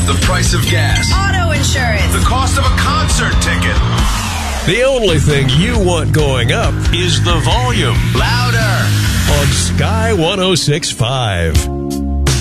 The price of gas. Auto insurance. The cost of a concert ticket. The only thing you want going up is the volume. Louder. on Sky 106.5.